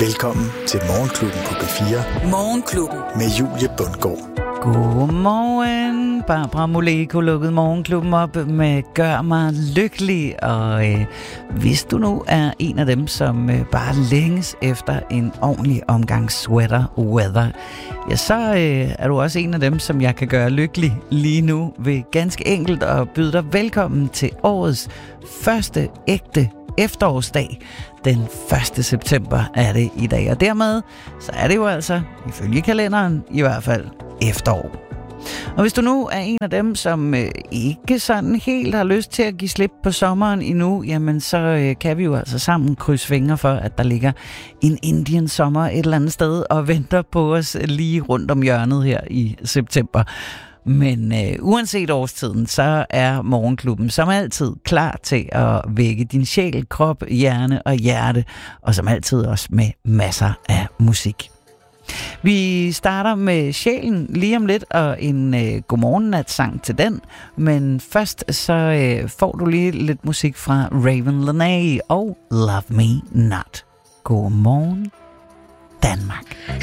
Velkommen til Morgenklubben på B4. Morgenklubben. Med Julie Bundgaard. Godmorgen. Barbara Moleko lukkede Morgenklubben op med Gør mig lykkelig. Og hvis du nu er en af dem, som bare længes efter en ordentlig omgang sweater weather, ja, så er du også en af dem, som jeg kan gøre lykkelig lige nu ved ganske enkelt at byde dig velkommen til årets første ægte efterårsdag. Den 1. september er det i dag, og dermed så er det jo altså, ifølge kalenderen, i hvert fald efterår. Og hvis du nu er en af dem, som ikke sådan helt har lyst til at give slip på sommeren endnu, jamen så kan vi jo altså sammen krydse fingre for, at der ligger en Indian sommer et eller andet sted og venter på os lige rundt om hjørnet her i september. Men uanset årstiden, så er Morgenklubben som altid klar til at vække din sjæl, krop, hjerne og hjerte, og som altid også med masser af musik. Vi starter med sjælen lige om lidt, og en godmorgennat-sang til den. Men først så får du lige lidt musik fra Raven Lenae og Love Me Not. Godmorgen, Danmark.